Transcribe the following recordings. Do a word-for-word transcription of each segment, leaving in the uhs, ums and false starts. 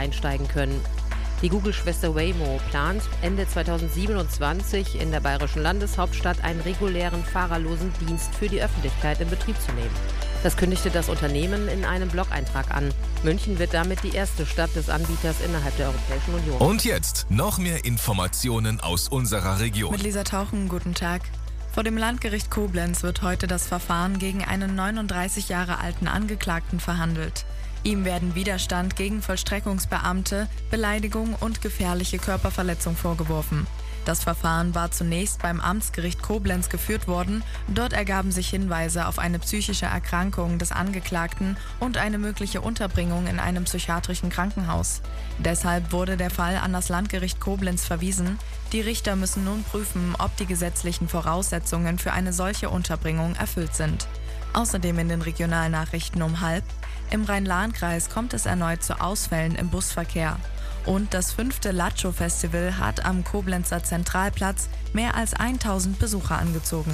einsteigen können. Die Google-Schwester Waymo plant, Ende zweitausendsiebenundzwanzig in der bayerischen Landeshauptstadt einen regulären fahrerlosen Dienst für die Öffentlichkeit in Betrieb zu nehmen. Das kündigte das Unternehmen in einem Blog-Eintrag an. München wird damit die erste Stadt des Anbieters innerhalb der Europäischen Union. Und jetzt noch mehr Informationen aus unserer Region. Mit Lisa Tauchen, guten Tag. Vor dem Landgericht Koblenz wird heute das Verfahren gegen einen neununddreißig Jahre alten Angeklagten verhandelt. Ihm werden Widerstand gegen Vollstreckungsbeamte, Beleidigung und gefährliche Körperverletzung vorgeworfen. Das Verfahren war zunächst beim Amtsgericht Koblenz geführt worden. Dort ergaben sich Hinweise auf eine psychische Erkrankung des Angeklagten und eine mögliche Unterbringung in einem psychiatrischen Krankenhaus. Deshalb wurde der Fall an das Landgericht Koblenz verwiesen. Die Richter müssen nun prüfen, ob die gesetzlichen Voraussetzungen für eine solche Unterbringung erfüllt sind. Außerdem in den Regionalnachrichten um halb: Im Rhein-Lahn-Kreis kommt es erneut zu Ausfällen im Busverkehr. Und das fünfte Latscho-Festival hat am Koblenzer Zentralplatz mehr als tausend Besucher angezogen.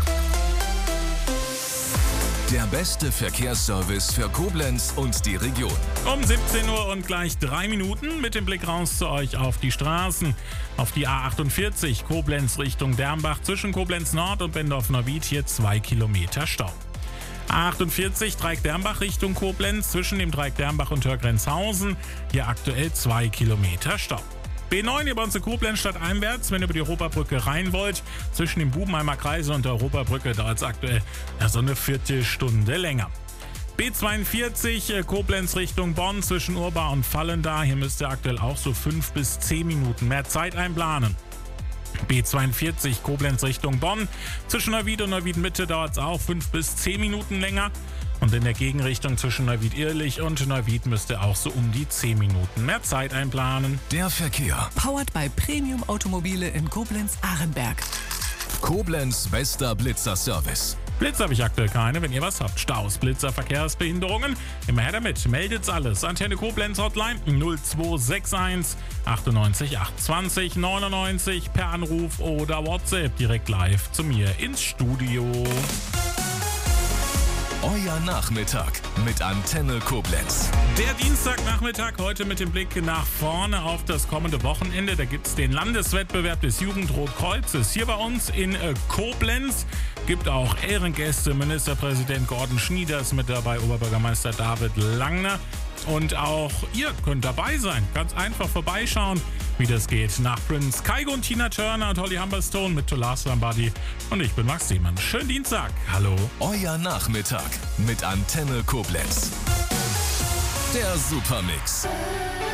Der beste Verkehrsservice für Koblenz und die Region. Um siebzehn Uhr und gleich drei Minuten mit dem Blick raus zu euch auf die Straßen. Auf die A achtundvierzig Koblenz Richtung Dermbach zwischen Koblenz Nord und Bendorf-Neuwied hier zwei Kilometer Stau. A achtundvierzig Dreieck-Dermbach Richtung Koblenz zwischen dem Dreieck Dermbach und Hörgrenzhausen. Hier aktuell zwei Kilometer Stau. B neun hier bei uns in Koblenz stadteinwärts, wenn ihr über die Europabrücke rein wollt. Zwischen dem Bubenheimer Kreise und der Europabrücke dauert es aktuell ja, so eine Viertelstunde länger. B zweiundvierzig Koblenz Richtung Bonn zwischen Urbar und Vallendar. Hier müsst ihr aktuell auch so fünf bis zehn Minuten mehr Zeit einplanen. B zweiundvierzig Koblenz Richtung Bonn. Zwischen Neuwied und Neuwied-Mitte dauert es auch fünf bis zehn Minuten länger. Und in der Gegenrichtung zwischen Neuwied-Irrlich und Neuwied müsst ihr auch so um die zehn Minuten mehr Zeit einplanen. Der Verkehr. Powered by Premium Automobile in Koblenz-Ahrenberg. Koblenz bester Blitzer-Service. Blitz habe ich aktuell keine. Wenn ihr was habt, Staus, Blitzer, Verkehrsbehinderungen, immer her damit. Meldet's alles. Antenne Koblenz Hotline null zwei sechs eins achtundneunzig achtundzwanzig neunundneunzig per Anruf oder WhatsApp direkt live zu mir ins Studio. Euer Nachmittag mit Antenne Koblenz. Der Dienstagnachmittag heute mit dem Blick nach vorne auf das kommende Wochenende. Da gibt es den Landeswettbewerb des Jugendrotkreuzes hier bei uns in äh, Koblenz. Gibt auch Ehrengäste, Ministerpräsident Gordon Schnieders mit dabei, Oberbürgermeister David Langner. Und auch ihr könnt dabei sein. Ganz einfach vorbeischauen, wie das geht. Nach Prince Kygo und Tina Turner und Holly Humberstone mit Tolas Lombardi. Und ich bin Max Seemann. Schönen Dienstag. Hallo. Euer Nachmittag mit Antenne Koblenz. Der Supermix.